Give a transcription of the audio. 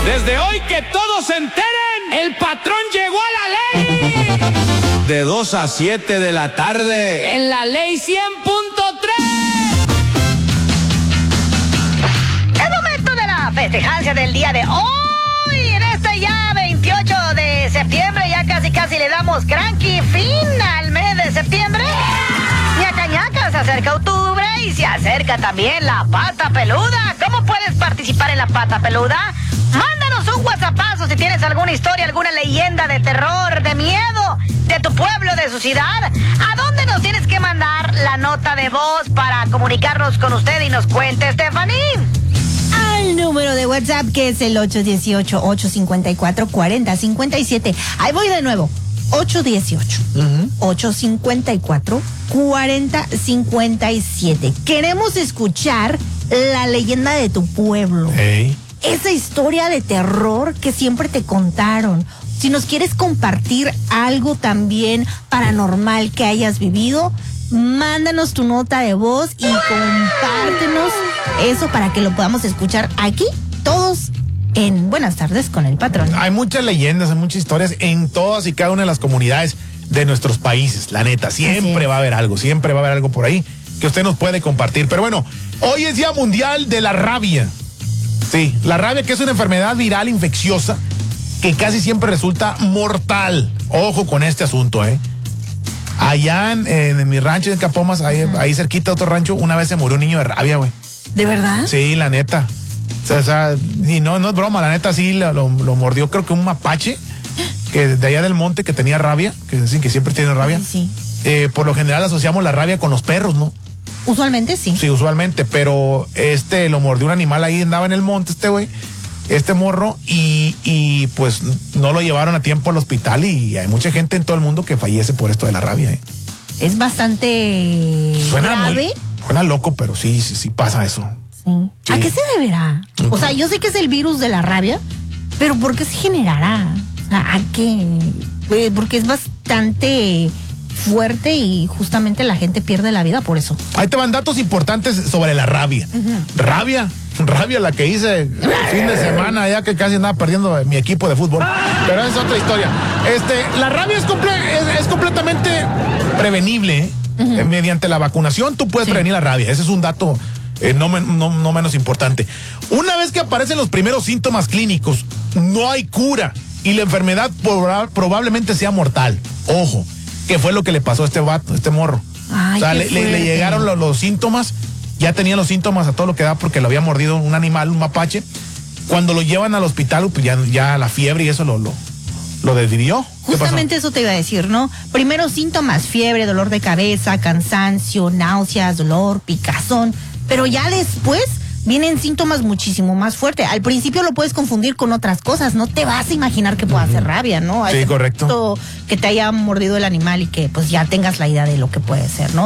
Desde hoy que todos se enteren, el patrón llegó a la ley. De 2 a 7 de la tarde. En la ley 100.3. Es momento de la festejancia del día de hoy. En este ya 28 de septiembre, ya casi le damos cranky fin al mes de septiembre. Ñaca, se acerca octubre y se acerca también la pata peluda. ¿Cómo puedes participar en la pata peluda? Mándanos un WhatsAppazo si tienes alguna historia, alguna leyenda de terror, de miedo, de tu pueblo, de su ciudad. ¿A dónde nos tienes que mandar la nota de voz para comunicarnos con usted y nos cuente, Stephanie? Al número de WhatsApp que es el 818-854-4057. Ahí voy de nuevo. 818-854-4057. Queremos escuchar la leyenda de tu pueblo. Hey. Esa historia de terror que siempre te contaron. Si nos quieres compartir algo también paranormal que hayas vivido, mándanos tu nota de voz y compártenos eso para que lo podamos escuchar aquí todos en Buenas Tardes con el Patrón. Hay muchas leyendas, hay muchas historias en todas y cada una de las comunidades de nuestros países, la neta. Siempre va a haber algo por ahí que usted nos puede compartir. Pero bueno, hoy es Día Mundial de la Rabia. Sí, la rabia, que es una enfermedad viral infecciosa que casi siempre resulta mortal. Ojo con este asunto, Allá en mi rancho en Capomas, ahí cerquita de otro rancho, una vez se murió un niño de rabia, güey. ¿De verdad? Sí, la neta. O sea, y no es broma, la neta sí lo mordió, creo que un mapache que de allá del monte que tenía rabia, que dicen que siempre tiene rabia. Sí. Por lo general asociamos la rabia con los perros, ¿no? Usualmente sí. Sí, usualmente, pero lo mordió un animal ahí, andaba en el monte este morro, y pues no lo llevaron a tiempo al hospital y hay mucha gente en todo el mundo que fallece por esto de la rabia, Es bastante grave. Suena loco, pero sí pasa eso. Sí. Sí. ¿A qué se deberá? O sea, yo sé que es el virus de la rabia, pero ¿por qué se generará? O sea, ¿a qué? Porque es bastante fuerte y justamente la gente pierde la vida por eso. Ahí te van datos importantes sobre la rabia. Rabia la que hice el fin de semana, ya que casi andaba perdiendo mi equipo de fútbol. Pero es otra historia. La rabia es completamente prevenible. Mediante la vacunación tú puedes prevenir la rabia. Ese es un dato no menos importante. Una vez que aparecen los primeros síntomas clínicos, no hay cura y la enfermedad probablemente sea mortal. Ojo, que fue lo que le pasó a este morro. Ay, o sea, le llegaron los síntomas, ya tenía los síntomas a todo lo que da porque lo había mordido un animal, un mapache. Cuando lo llevan al hospital, pues ya la fiebre y eso lo desvivió. Justamente eso te iba a decir, ¿no? Primero síntomas: fiebre, dolor de cabeza, cansancio, náuseas, dolor, picazón. Pero ya después vienen síntomas muchísimo más fuertes. Al principio lo puedes confundir con otras cosas. No te vas a imaginar que pueda ser rabia, ¿no? Sí, correcto. Que te haya mordido el animal y que pues ya tengas la idea de lo que puede ser, ¿no?